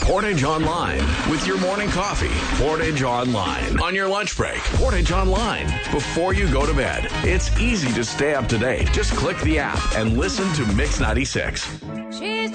Portage Online with your morning coffee. Portage Online on your lunch break. Portage Online before you go to bed. It's easy to stay up to date. Just click the app and listen to Mix 96.